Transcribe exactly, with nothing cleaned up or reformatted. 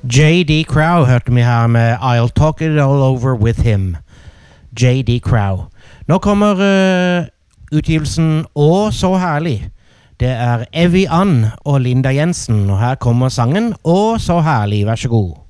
J D Crow hørte vi her med I'll Talk It All Over With Him. J D Crow. Nå kommer uh, utgivelsen Å, så herlig. Det er Evy Ann og Linda Jensen, og her kommer sangen Å, så herlig. Vær så god.